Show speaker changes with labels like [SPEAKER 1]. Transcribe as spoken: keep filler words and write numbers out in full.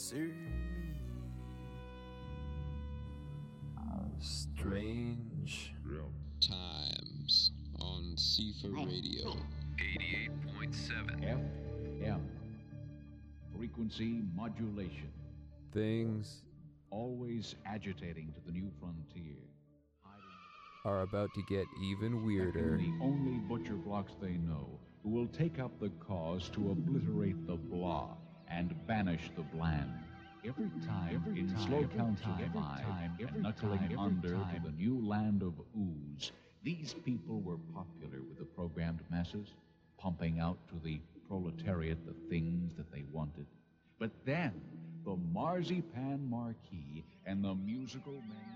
[SPEAKER 1] answer me. Strange
[SPEAKER 2] times on Sefer Radio.
[SPEAKER 3] eighty-eight point seven
[SPEAKER 4] F M. Frequency modulation.
[SPEAKER 1] things
[SPEAKER 4] Always agitating to the new frontier.
[SPEAKER 1] are about to get even weirder.
[SPEAKER 4] The only butcher blocks they know, who will take up the cause to obliterate the blah and banish the bland. Every time, every in time, slow counting every time, every and knuckling time, under time. to the new land of ooze, these people were popular with the programmed masses, pumping out to the proletariat the things that they wanted. But then, the Marzipan Marquis and the musical men